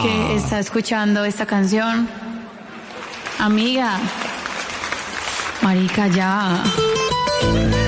que está escuchando esta canción. Amiga, marica, ya.